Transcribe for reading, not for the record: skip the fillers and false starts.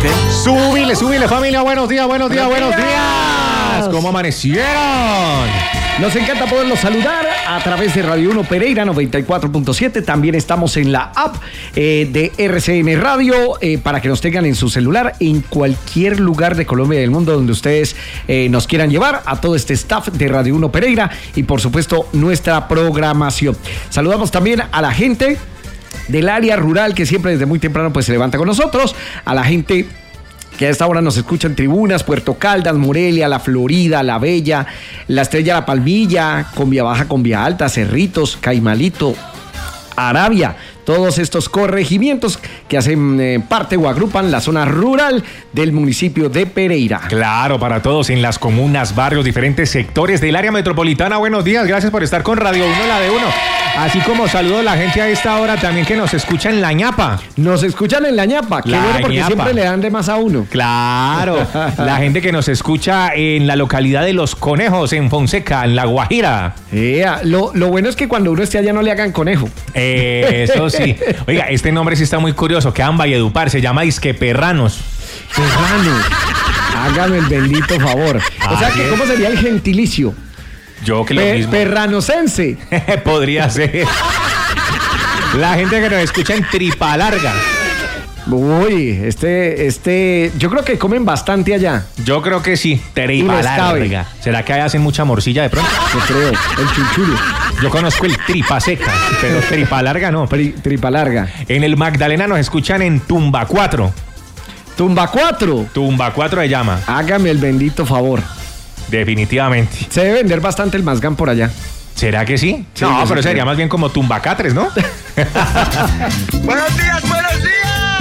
Súbile, familia. Buenos días. ¿Cómo amanecieron? Nos encanta poderlos saludar a través de Radio 1 Pereira 94.7. También estamos en la app de RCN Radio para que nos tengan en su celular en cualquier lugar de Colombia y del mundo donde ustedes nos quieran llevar, a todo este staff de Radio 1 Pereira y por supuesto nuestra programación. Saludamos también a la gente del área rural que siempre desde muy temprano pues se levanta con nosotros, a la gente que a esta hora nos escucha en Tribunas, Puerto Caldas, Morelia, La Florida, La Bella, La Estrella, La Palmilla, Combia Baja, Combia Alta, Cerritos, Caimalito, Arabia, todos estos corregimientos que hacen parte o agrupan la zona rural del municipio de Pereira. Claro, para todos en las comunas, barrios, diferentes sectores del área metropolitana. Buenos días, gracias por estar con Radio 1, la de 1. Así como saludo a la gente a esta hora también que nos escucha en La Ñapa. Nos escuchan en La Ñapa, qué bueno porque Ñapa. Siempre le dan de más a uno. Claro, la gente que nos escucha en la localidad de Los Conejos, en Fonseca, en La Guajira. Lo bueno es que cuando uno esté allá no le hagan conejo. Eso sí. Oiga, este nombre sí está muy curioso, que Valledupar, se llama Disque Perranos. Perranos. Hágame el bendito favor. O sea, que ¿cómo sería el gentilicio? Yo que lo mismo. Perranosense. Podría ser. La gente que nos escucha en Tripa Larga. Uy, yo creo que comen bastante allá. Yo creo que sí, Tripa Larga. ¿Será que ahí hacen mucha morcilla de pronto? Yo creo, el chunchulo. Yo conozco el Tripa Seca, pero Tripa Larga no. Tripa Larga. En el Magdalena nos escuchan en Tumba 4. ¿Tumba 4? Tumba 4 se llama. Hágame el bendito favor. Definitivamente. Se debe vender bastante el mazgán por allá. ¿Será que sí? Sí, no, pero sería más bien como Tumbacatres, ¿no? Buenos días,